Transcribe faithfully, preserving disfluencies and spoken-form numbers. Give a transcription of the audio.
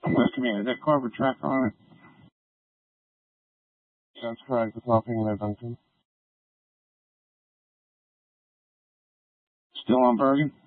Wait, come here. Is that carpet track on it? That's correct. It's all paying there, Duncan. Still on Bergen?